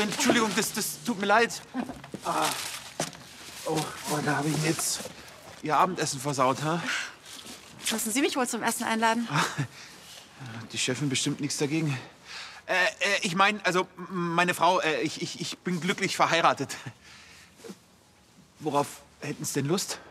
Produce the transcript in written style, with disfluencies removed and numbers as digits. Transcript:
Entschuldigung, das tut mir leid. Oh, da habe ich jetzt Ihr Abendessen versaut, ha? Müssen Sie mich wohl zum Essen einladen? Die Chefin bestimmt nichts dagegen. Ich meine, also meine Frau, ich bin glücklich verheiratet. Worauf hätten Sie denn Lust?